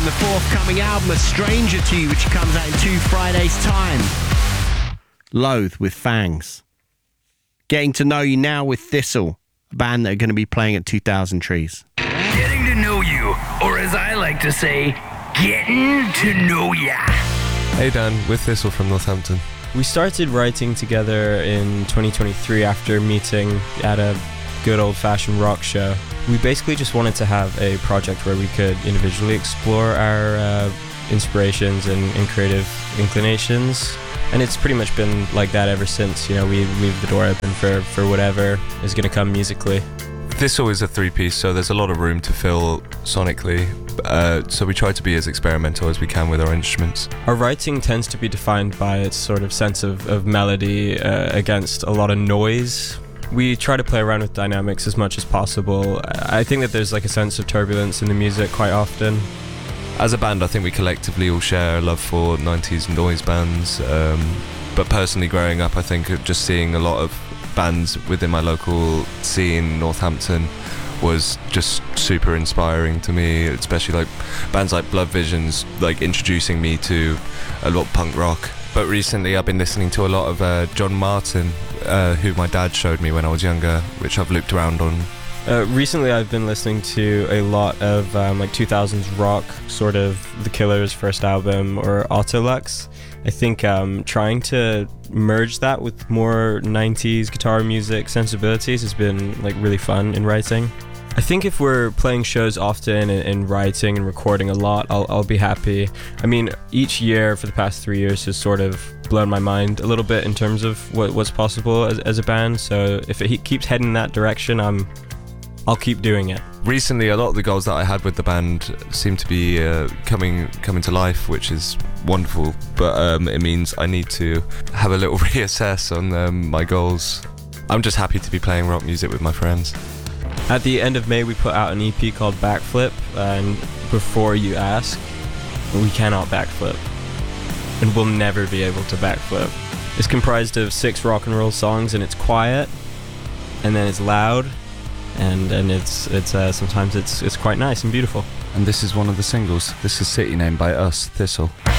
from the forthcoming album A Stranger to You, which comes out in 2 Fridays' time. Loathe with Fangs. Getting to know you now with Thistle, a band that are going to be playing at 2000 Trees. Getting to know you, or as I like to say, getting to know ya. Hey Dan, with Thistle from Northampton. We started writing together in 2023 after meeting at a good old-fashioned rock show. We basically just wanted to have a project where we could individually explore our inspirations and creative inclinations. And it's pretty much been like that ever since. You know, we leave the door open for whatever is going to come musically. Thistle is a three-piece, so there's a lot of room to fill sonically. So we try to be as experimental as we can with our instruments. Our writing tends to be defined by its sort of sense of melody against a lot of noise. We try to play around with dynamics as much as possible. I think that there's like a sense of turbulence in the music quite often. As a band, I think we collectively all share a love for 90s noise bands. But personally, growing up, I think just seeing a lot of bands within my local scene, Northampton, was just super inspiring to me, especially like bands like Blood Visions, like introducing me to a lot of punk rock. But recently I've been listening to a lot of John Martin, who my dad showed me when I was younger, which I've looped around on. Recently I've been listening to a lot of like 2000s rock, sort of The Killer's first album or Autolux. I think trying to merge that with more 90s guitar music sensibilities has been like really fun in writing. I think if we're playing shows often and writing and recording a lot, I'll be happy. I mean, each year for the past 3 years has sort of blown my mind a little bit in terms of what's possible as a band. So if it keeps heading in that direction, I'll keep doing it. Recently, a lot of the goals that I had with the band seem to be coming to life, which is wonderful. But it means I need to have a little reassess on my goals. I'm just happy to be playing rock music with my friends. At the end of May, we put out an EP called Backflip, and before you ask, we cannot backflip, and we'll never be able to backflip. It's comprised of 6 rock and roll songs, and it's quiet, and then it's loud, and it's sometimes it's quite nice and beautiful. And this is one of the singles. This is City Name by us, Thistle.